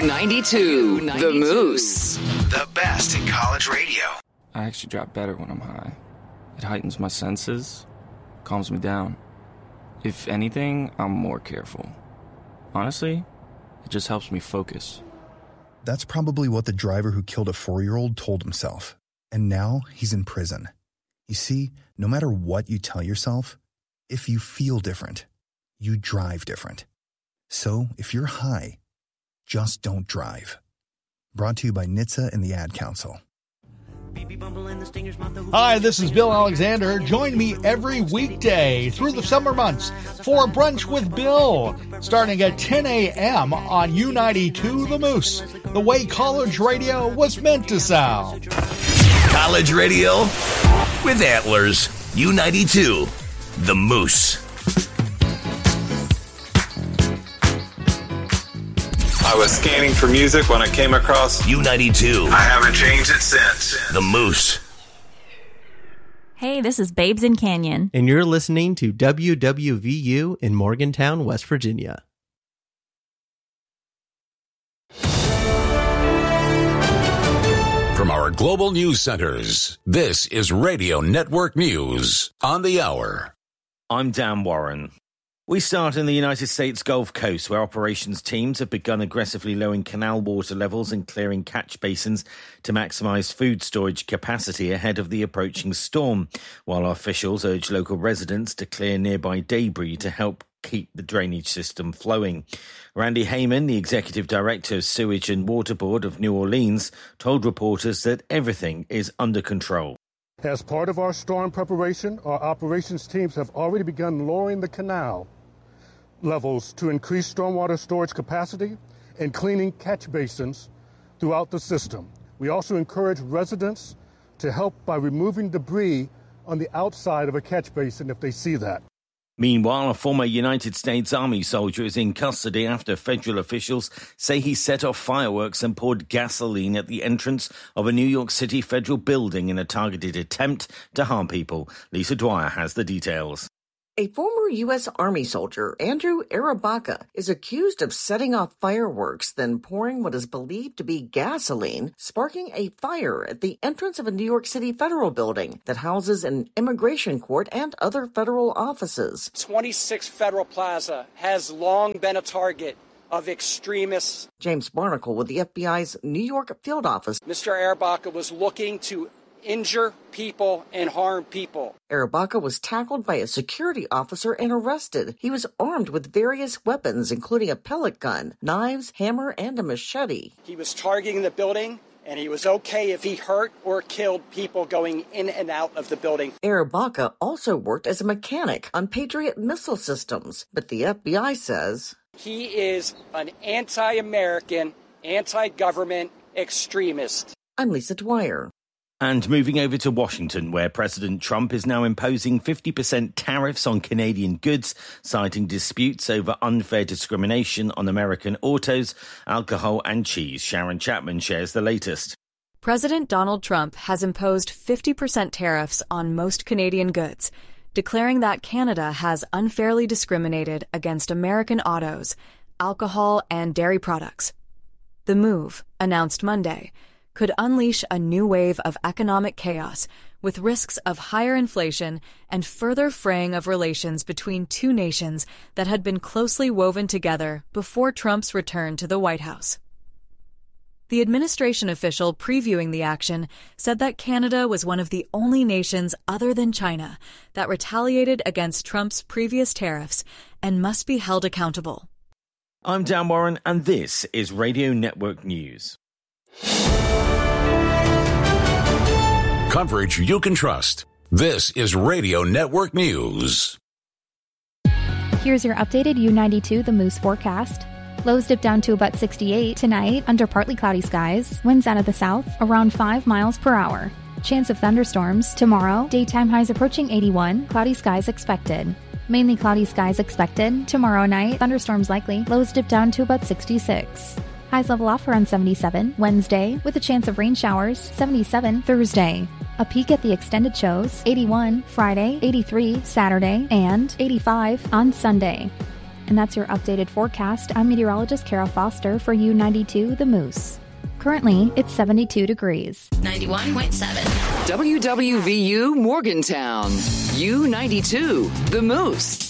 U92, The Moose. The best in college radio. I actually drop better when I'm high. It heightens my senses, calms me down. If anything, I'm more careful. Honestly, it just helps me focus. That's probably what the driver who killed a 4-year-old told himself. And now he's in prison. You see, no matter what you tell yourself, if you feel different, you drive different. So if you're high, just don't drive. Brought to you by NHTSA and the Ad Council. Hi, this is Bill Alexander. Join me every weekday through the summer months for Brunch with Bill, starting at 10 a.m. on U92 The Moose, the way college radio was meant to sound. College radio with antlers. U92, The Moose. I was scanning for music when I came across U92. I haven't changed it since. The Moose. Hey, this is Babes in Canyon. And you're listening to WWVU in Morgantown, West Virginia. From our global news centers, this is Radio Network News on the Hour. I'm Dan Warren. We start in the United States Gulf Coast, where operations teams have begun aggressively lowering canal water levels and clearing catch basins to maximize food storage capacity ahead of the approaching storm, while officials urge local residents to clear nearby debris to help keep the drainage system flowing. Randy Heyman, the executive director of Sewage and Water Board of New Orleans, told reporters that everything is under control. As part of our storm preparation, our operations teams have already begun lowering the canal levels to increase stormwater storage capacity and cleaning catch basins throughout the system. We also encourage residents to help by removing debris on the outside of a catch basin if they see that. Meanwhile, a former United States Army soldier is in custody after federal officials say he set off fireworks and poured gasoline at the entrance of a New York City federal building in a targeted attempt to harm people. Lisa Dwyer has the details. A former U.S. Army soldier, Andrew Arabaka, is accused of setting off fireworks, then pouring what is believed to be gasoline, sparking a fire at the entrance of a New York City federal building that houses an immigration court and other federal offices. 26 Federal Plaza has long been a target of extremists. James Barnacle with the FBI's New York field office. Mr. Arabaka was looking to injure people and harm people. Arabaka was tackled by a security officer and arrested. He was armed with various weapons, including a pellet gun, knives, hammer, and a machete. He was targeting the building, and he was okay if he hurt or killed people going in and out of the building. Arabaka also worked as a mechanic on Patriot missile systems, but the FBI says he is an anti-American, anti-government extremist. I'm Lisa Dwyer. And moving over to Washington, where President Trump is now imposing 50% tariffs on Canadian goods, citing disputes over unfair discrimination on American autos, alcohol and cheese. Sharon Chapman shares the latest. President Donald Trump has imposed 50% tariffs on most Canadian goods, declaring that Canada has unfairly discriminated against American autos, alcohol and dairy products. The move, announced Monday, could unleash a new wave of economic chaos with risks of higher inflation and further fraying of relations between two nations that had been closely woven together before Trump's return to the White House. The administration official previewing the action said that Canada was one of the only nations other than China that retaliated against Trump's previous tariffs and must be held accountable. I'm Dan Warren, and this is Radio Network News. Coverage you can trust. This is Radio Network News. Here's your updated U92 The Moose forecast. Lows dip down to about 68 tonight under partly cloudy skies. Winds out of the south around 5 miles per hour. Chance of thunderstorms tomorrow. Daytime highs approaching 81. Cloudy skies expected. Mainly cloudy skies expected. Tomorrow night, thunderstorms likely. Lows dip down to about 66. Highs level off around 77 Wednesday, with a chance of rain showers, 77 Thursday. A peek at the extended shows, 81 Friday, 83 Saturday, and 85 on Sunday. And that's your updated forecast. I'm meteorologist Kara Foster for U92 The Moose. Currently, it's 72 degrees. 91.7. WWVU Morgantown. U92 The Moose.